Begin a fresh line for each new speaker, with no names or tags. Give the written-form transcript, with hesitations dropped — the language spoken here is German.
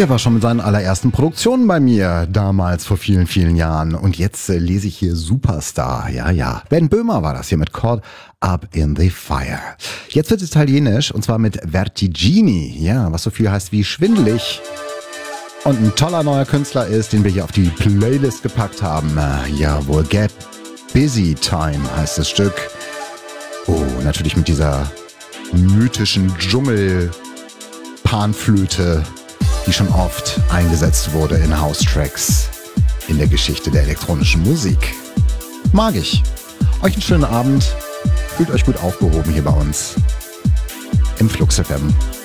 Der war schon mit seinen allerersten Produktionen bei mir, damals vor vielen, vielen Jahren. Und jetzt lese ich hier Superstar. Ja. Ben Böhmer war das hier mit Caught Up in the Fire. Jetzt wird es italienisch und zwar mit Vertigini. Ja, was so viel heißt wie schwindelig. Und ein toller neuer Künstler ist, den wir hier auf die Playlist gepackt haben. Jawohl, Get Busy Time heißt das Stück. Oh, natürlich mit dieser mythischen Dschungel-Panflöte, die schon oft eingesetzt wurde in House-Tracks in der Geschichte der elektronischen Musik. Mag ich. Euch einen schönen Abend. Fühlt euch gut aufgehoben hier bei uns im Flux FM.